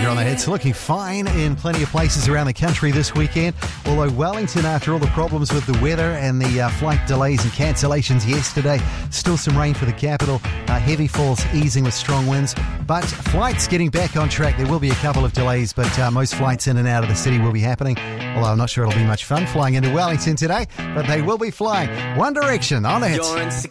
on the Hits. Looking fine in plenty of places around the country this weekend. Although Wellington, after all the problems with the weather and the flight delays and cancellations yesterday, still some rain for the capital. Heavy falls easing with strong winds. But flights getting back on track. There will be a couple of delays, but most flights in and out of the city will be happening. Although I'm not sure it'll be much fun flying into Wellington today, but they will be flying. One Direction on the Hits.